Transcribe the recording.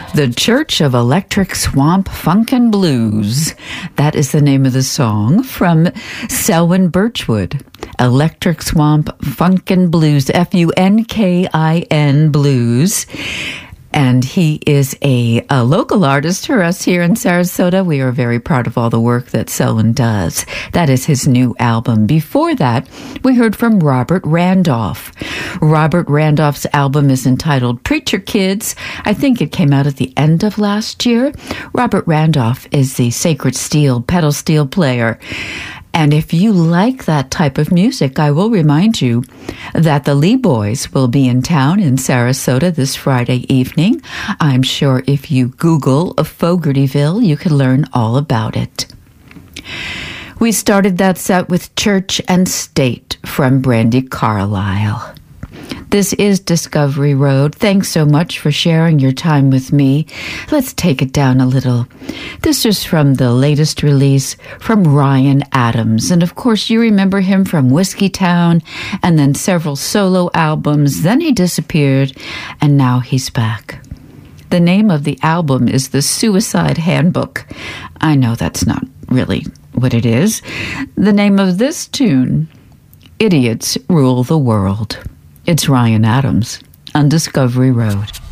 The Church of Electric Swamp Funkin' Blues. That is the name of the song from Selwyn Birchwood. Electric Swamp Funkin' Blues, Funkin Blues. And he is a local artist for us here in Sarasota. We are very proud of all the work that Selwyn does. That is his new album. Before that, we heard from Robert Randolph. Robert Randolph's album is entitled Preacher Kids. I think it came out at the end of last year. Robert Randolph is the sacred steel, pedal steel player. And if you like that type of music, I will remind you that the Lee Boys will be in town in Sarasota this Friday evening. I'm sure if you Google Fogartyville, you can learn all about it. We started that set with Church and State from Brandi Carlile. This is Discovery Road. Thanks so much for sharing your time with me. Let's take it down a little. This is from the latest release from Ryan Adams. And of course, you remember him from Whiskey Town and then several solo albums. Then he disappeared and now he's back. The name of the album is The Suicide Handbook. I know that's not really what it is. The name of this tune, Idiots Rule the World. It's Ryan Adams on Discovery Road.